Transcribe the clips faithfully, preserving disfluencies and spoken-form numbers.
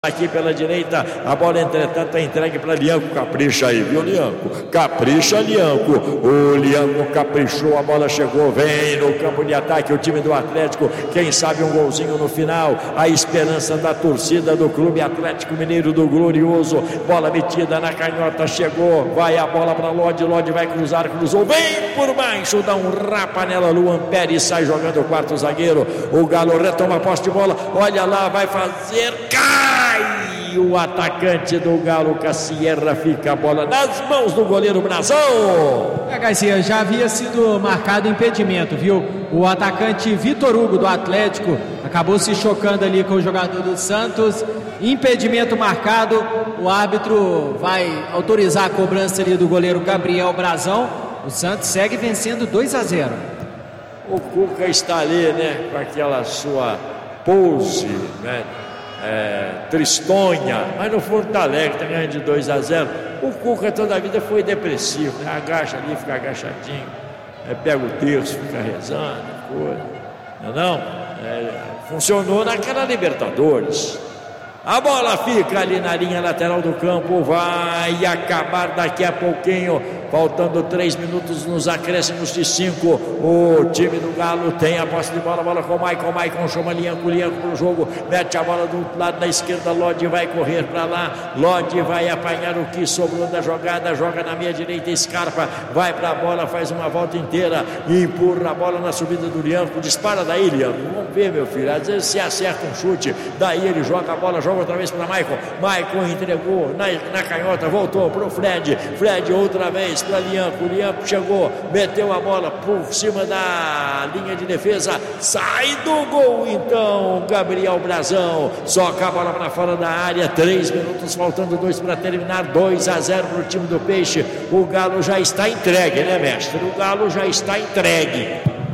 Aqui pela direita, a bola entretanto é entregue para Lianco. Capricha aí, viu, Lianco? Capricha, Lianco. O Lianco caprichou, a bola chegou, vem no campo de ataque o time do Atlético. Quem sabe um golzinho no final. A esperança da torcida do Clube Atlético Mineiro do Glorioso. Bola metida na canhota, chegou. Vai a bola para Lodi, Lodi vai cruzar, cruzou, vem por baixo, dá um rapa nela. Luan Pérez sai jogando o quarto zagueiro. O Galo retoma a posse de bola. Olha lá, vai fazer. Cai! E o atacante do Galo, Cassierra, fica a bola nas mãos do goleiro Brazão. É, Garcia, já havia sido marcado impedimento, viu? O atacante Vitor Hugo do Atlético acabou se chocando ali com o jogador do Santos. Impedimento marcado. O árbitro vai autorizar a cobrança ali do goleiro Gabriel Brazão. O Santos segue vencendo dois a zero. O Cuca está ali, né, com aquela sua pose, né? É, tristonha, mas no Porto Alegre está ganhando de dois a zero. O Cuca toda a vida foi depressivo, né? Agacha ali, fica agachadinho, é, pega o terço, fica rezando, coisa. Não, não? É, funcionou naquela Libertadores. A bola fica ali na linha lateral do campo, vai acabar daqui a pouquinho, faltando três minutos nos acréscimos de cinco. O time do Galo tem a posse de bola, bola com o Maicon, Maicon chama Lianco, Lianco pro jogo, mete a bola do lado da esquerda, Lodi vai correr para lá, Lodi vai apanhar o que sobrou da jogada, joga na meia direita, Scarpa, vai para a bola, faz uma volta inteira, empurra a bola na subida do Lianco, dispara daí, Lianco, vamos ver, meu filho, às vezes se acerta um chute, daí ele joga a bola, joga outra vez para Maicon, Maicon entregou na, na canhota, voltou para o Fred, Fred outra vez para Lianco, Lianco chegou, meteu a bola por cima da linha de defesa, sai do gol então Gabriel Brazão, soca a bola para fora da área, três minutos faltando dois para terminar, dois a zero para o time do Peixe. O Galo já está entregue, né, mestre? O Galo já está entregue.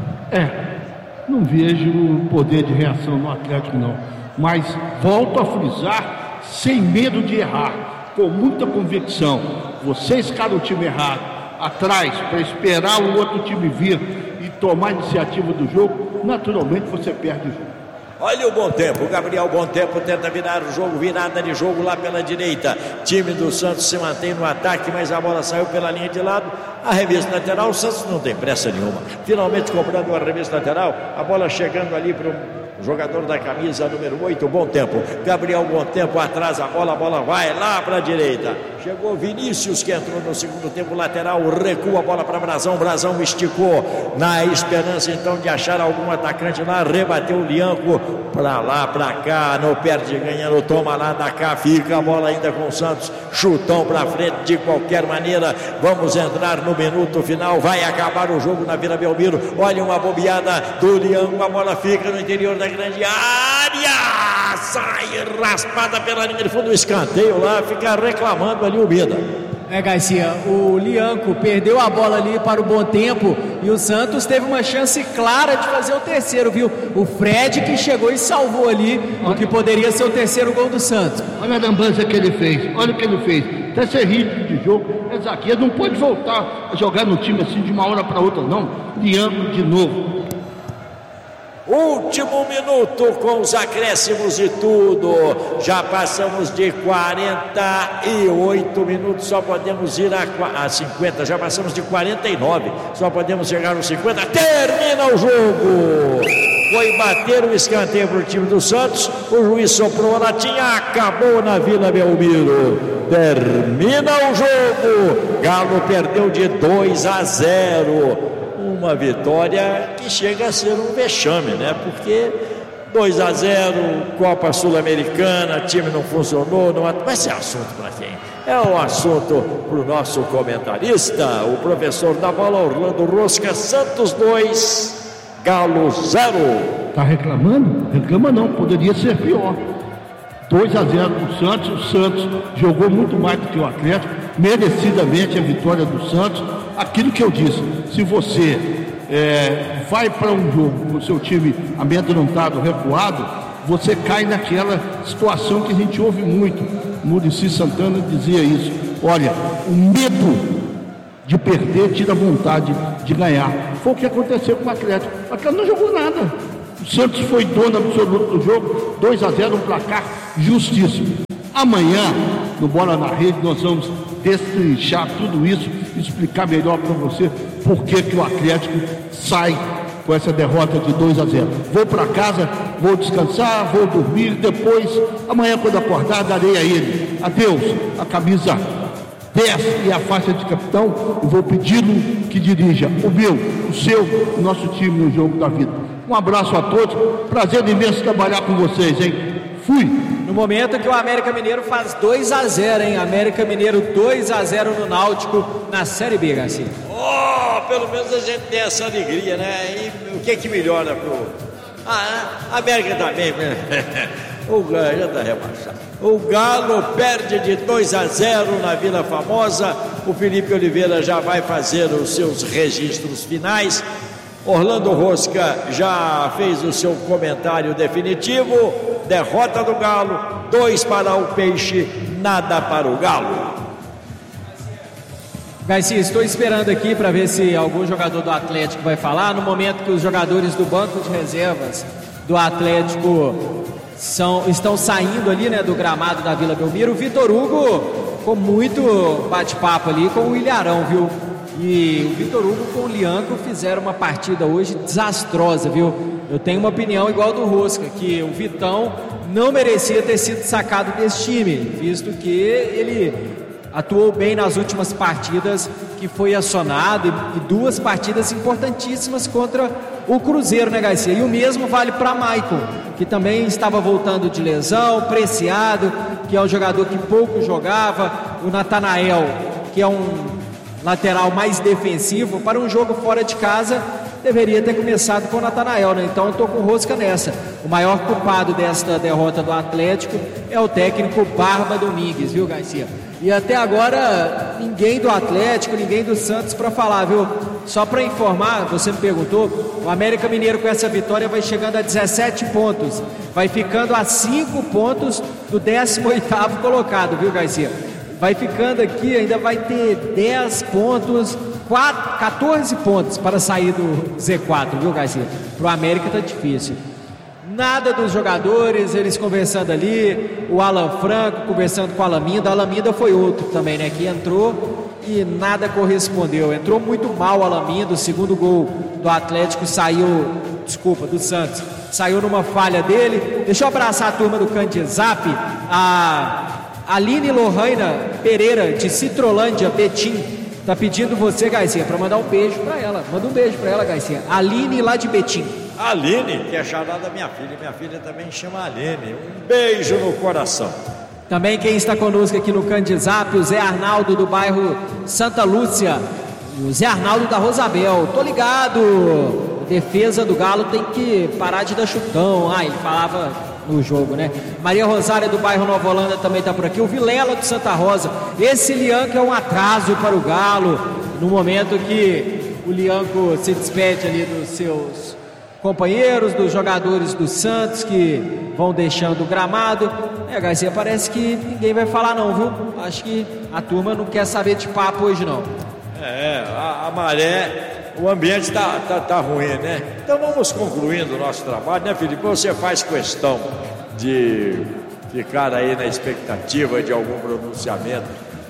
É, não vejo poder de reação no Atlético não, mas volto a frisar, sem medo de errar, com muita convicção. Você escala o time errado atrás para esperar o outro time vir e tomar a iniciativa do jogo, naturalmente você perde o jogo. Olha o Bom Tempo, o Gabriel Bom Tempo tenta virar o jogo, virada de jogo lá pela direita. Time do Santos se mantém no ataque, mas a bola saiu pela linha de lado. Arremesso lateral, o Santos não tem pressa nenhuma. Finalmente cobrando o arremesso lateral, a bola chegando ali para o jogador da camisa número oito, Bom Tempo. Gabriel Bom Tempo atrás a bola, a bola vai lá para a direita. Chegou Vinícius, que entrou no segundo tempo, lateral, recua a bola para Brazão, Brazão esticou, na esperança então de achar algum atacante lá, rebateu o Lianco, para lá, para cá, não perde ganhando, toma lá da cá, fica a bola ainda com o Santos, chutão para frente de qualquer maneira. Vamos entrar no minuto final, vai acabar o jogo na Vila Belmiro. Olha uma bobeada do Lianco, a bola fica no interior da grande área, sai raspada pela linha de fundo, escanteio lá, fica reclamando ali o Bida. É, Garcia, o Lianco perdeu a bola ali para o Bom Tempo e o Santos teve uma chance clara de fazer o terceiro, viu? O Fred que chegou e salvou ali o que poderia ser o terceiro gol do Santos. Olha a lambança que ele fez, olha o que ele fez. Até ser ritmo de jogo, é zagueiro, não pode voltar a jogar no time assim de uma hora para outra, não. Lianco de novo. Último minuto com os acréscimos e tudo. Já passamos de quarenta e oito minutos, só podemos ir a, a cinquenta. Já passamos de quarenta e nove, só podemos chegar aos cinquenta. Termina o jogo. Foi bater o escanteio para o time do Santos. O juiz soprou a latinha, acabou na Vila Belmiro. Termina o jogo. Galo perdeu de dois a zero. Uma vitória que chega a ser um vexame, né? Porque dois a zero, Copa Sul-Americana, time não funcionou, não vai ser assunto para quem? É um assunto para o nosso comentarista, o professor da bola, Orlando Rosca. Santos dois, Galo zero. Tá reclamando? Reclama não, poderia ser pior. dois a zero para o Santos, o Santos jogou muito mais do que o Atlético, merecidamente a vitória do Santos. Aquilo que eu disse, se você é, vai para um jogo com o seu time amedrontado, recuado, você cai naquela situação que a gente ouve muito. Muricy Santana dizia isso. Olha, o medo de perder tira a vontade de ganhar. Foi o que aconteceu com o Atlético. O Atlético não jogou nada. O Santos foi dono absoluto do jogo, dois a zero, um placar justíssimo. Amanhã, no Bola na Rede, nós vamos destrinchar tudo isso, explicar melhor para você por que que o Atlético sai com essa derrota de dois a zero. Vou para casa, vou descansar, vou dormir, depois, amanhã quando acordar, darei a ele. Adeus, a camisa dez e a faixa de capitão, e vou pedi-lo que dirija o meu, o seu, o nosso time no jogo da vida. Um abraço a todos, prazer imenso trabalhar com vocês, hein? Fui! No momento que o América Mineiro faz dois a zero, hein? América Mineiro dois a zero no Náutico na Série B, Garcia. Oh, pelo menos a gente tem essa alegria, né? E o que que melhora pro... Ah, a América também, né? O Galo já tá rebaixado. O Galo perde de dois a zero na Vila Famosa. O Felipe Oliveira já vai fazer os seus registros finais. Orlando Rosca já fez o seu comentário definitivo. Derrota do Galo, dois para o Peixe, nada para o Galo. Garcia, estou esperando aqui para ver se algum jogador do Atlético vai falar. No momento que os jogadores do banco de reservas do Atlético são, estão saindo ali, né, do gramado da Vila Belmiro, o Vitor Hugo com muito bate-papo ali com o Ilharão, viu? E o Vitor Hugo com o Lianco fizeram uma partida hoje desastrosa, viu? Eu tenho uma opinião igual do Rosca, que o Vitão não merecia ter sido sacado desse time, visto que ele atuou bem nas últimas partidas que foi acionado, e, e duas partidas importantíssimas contra o Cruzeiro, né, Garcia? E o mesmo vale para Maicon, que também estava voltando de lesão, Preciado, que é um jogador que pouco jogava, o Natanael, que é um lateral mais defensivo. Para um jogo fora de casa, deveria ter começado com o Natanael, né? Então eu tô com Rosca nessa. O maior culpado desta derrota do Atlético é o técnico Barba Domingues, viu, Garcia? E até agora ninguém do Atlético, ninguém do Santos para falar, viu? Só para informar, você me perguntou, o América Mineiro com essa vitória vai chegando a dezessete pontos, vai ficando a cinco pontos do décimo oitavo colocado, viu, Garcia? Vai ficando aqui, ainda vai ter dez pontos, quatro, quatorze pontos para sair do Z quatro, viu, Garcia? Pro América tá difícil. Nada dos jogadores, eles conversando ali, o Alan Franco conversando com o Alaminda. O Alaminda foi outro também, né, que entrou e nada correspondeu. Entrou muito mal o Alaminda, o segundo gol do Atlético saiu, desculpa, do Santos, saiu numa falha dele. Deixa eu abraçar a turma do Candizap, a Aline Lohana Pereira, de Citrolândia, Betim, tá pedindo você, Garcia, para mandar um beijo para ela. Manda um beijo para ela, Garcia. Aline, lá de Betim. Aline, que é chamada da minha filha. Minha filha também chama Aline. Um beijo no coração. Também quem está conosco aqui no Candizap, o Zé Arnaldo, do bairro Santa Lúcia. E o Zé Arnaldo da Rosabel. Tô ligado. A defesa do Galo tem que parar de dar chutão. Ah, ele falava no jogo, né? Maria Rosária do bairro Nova Holanda também está por aqui. O Vilela de Santa Rosa. Esse Lianco é um atraso para o Galo, no momento que o Lianco se despede ali dos seus companheiros, dos jogadores do Santos que vão deixando o gramado. É, Garcia, parece que ninguém vai falar não, viu? Acho que a turma não quer saber de papo hoje não. É, a, a maré, o ambiente tá, tá, tá ruim, né? Então vamos concluindo o nosso trabalho, né, Felipe? Você faz questão de ficar aí na expectativa de algum pronunciamento.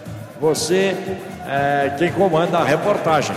Você é quem comanda a reportagem.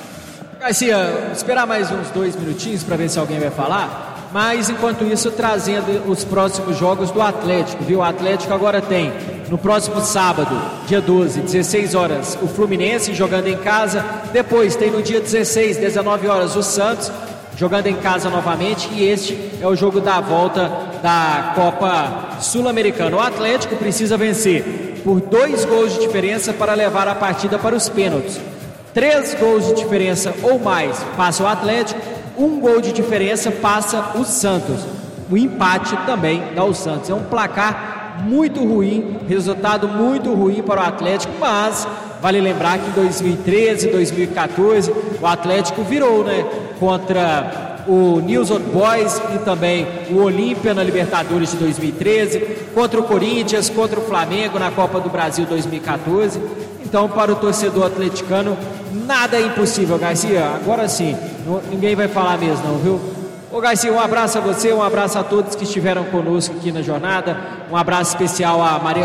Garcia, esperar mais uns dois minutinhos para ver se alguém vai falar. Mas enquanto isso, trazendo os próximos jogos do Atlético, viu? O Atlético agora tem no próximo sábado, dia doze, dezesseis horas, o Fluminense jogando em casa. Depois tem no dia dezesseis, dezenove horas, o Santos jogando em casa novamente. E este é o jogo da volta da Copa Sul-Americana. O Atlético precisa vencer por dois gols de diferença para levar a partida para os pênaltis. Três gols de diferença ou mais passa o Atlético, um gol de diferença passa o Santos. O empate também dá o Santos. É um placar muito ruim, resultado muito ruim para o Atlético, mas vale lembrar que em dois mil e treze, dois mil e quatorze, o Atlético virou, né, contra o News Old Boys e também o Olímpia na Libertadores de dois mil e treze, contra o Corinthians, contra o Flamengo na Copa do Brasil dois mil e quatorze. Então, para o torcedor atleticano, nada é impossível, Garcia. Agora sim, não, ninguém vai falar mesmo, não, viu? Ô Garcia, um abraço a você, um abraço a todos que estiveram conosco aqui na jornada, um abraço especial a Maria